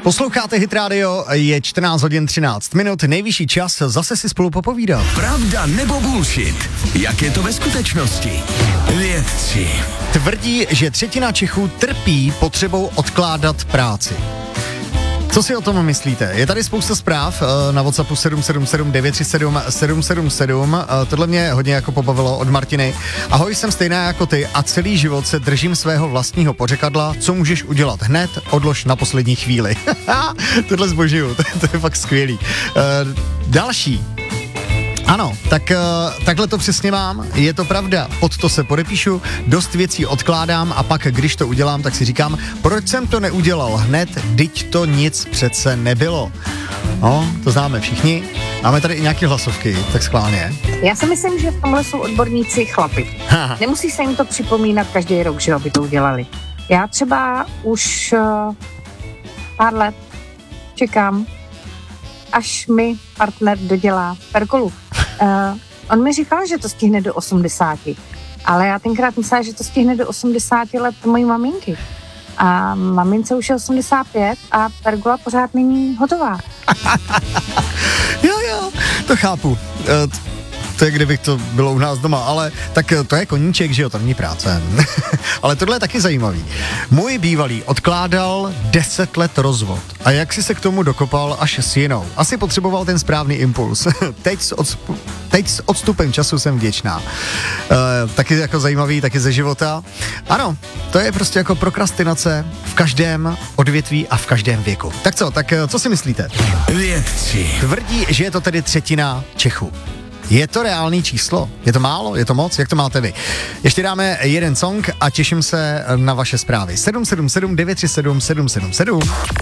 Posloucháte Hit Radio, je 14 hodin 13 minut, nejvyšší čas zase si spolu popovídat. Pravda nebo bullshit? Jak je to ve skutečnosti? Vědci tvrdí, že třetina Čechů trpí potřebou odkládat práci. Co si o tom myslíte? Je tady spousta zpráv na WhatsAppu 777 937 777. Tohle mě hodně jako pobavilo od Martiny. Ahoj, jsem stejná jako ty a celý život se držím svého vlastního pořekadla. Co můžeš udělat hned, odlož na poslední chvíli. Tohle zbožuju, to je fakt skvělý. Další. Ano, tak takhle to přesně mám, je to pravda, pod to se podepíšu, dost věcí odkládám a pak, když to udělám, tak si říkám, proč jsem to neudělal hned, vždyť to nic přece nebylo. No, to známe všichni, máme tady i nějaké hlasovky, tak schválně. Já si myslím, že v tomhle jsou odborníci chlapi. Nemusí se jim to připomínat každý rok, že by to udělali. Já třeba už pár let čekám, až mi partner dodělá perkolu. On mi říkal, že to stihne do 80, ale já tenkrát myslela, že to stihne do 80 let mojí maminky. A mamince už je 85 a pergola pořád není hotová. Jo, to chápu. To je, kdybych to bylo u nás doma, ale tak to je koníček, že jo, to není práce. Ale tohle je taky zajímavý. Můj bývalý odkládal 10 let rozvod. A jak si se k tomu dokopal až s jinou? Asi potřeboval ten správný impuls. Teď s odstupem času jsem vděčná. Taky jako zajímavý, taky ze života. Ano, to je prostě jako prokrastinace v každém odvětví a v každém věku. Tak co si myslíte? Vědci tvrdí, že je to tedy třetina Čechů. Je to reálný číslo? Je to málo? Je to moc? Jak to máte vy? Ještě dáme jeden song a těším se na vaše zprávy. 777 937 777.